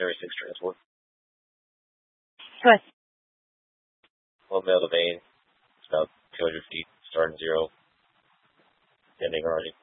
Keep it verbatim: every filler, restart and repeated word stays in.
Area six transport. Go ahead. One male to main. It's about two hundred feet, starting zero, ending already.